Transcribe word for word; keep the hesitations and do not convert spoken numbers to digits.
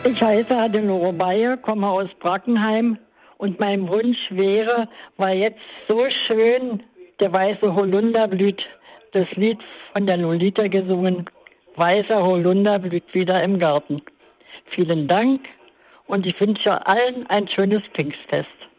Ich heiße Adelore Bayer, komme aus Brackenheim und mein Wunsch wäre, weil jetzt so schön der weiße Holunder blüht, das Lied von der Lolita gesungen, weißer Holunder blüht wieder im Garten. Vielen Dank und ich wünsche allen ein schönes Pfingstfest.